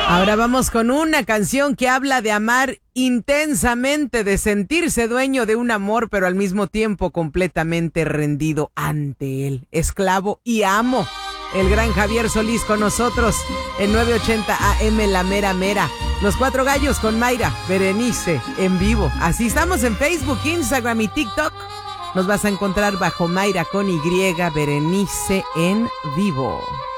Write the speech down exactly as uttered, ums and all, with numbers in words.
Ahora vamos con una canción que habla de amar intensamente, de sentirse dueño de un amor, pero al mismo tiempo completamente rendido ante él. Esclavo y amo. El gran Javier Solís con nosotros en novecientos ochenta A M La Mera Mera. Los Cuatro Gallos con Mayra, Berenice en vivo. Así estamos en Facebook, Instagram y TikTok. Nos vas a encontrar bajo Mayra con Y, Berenice en vivo.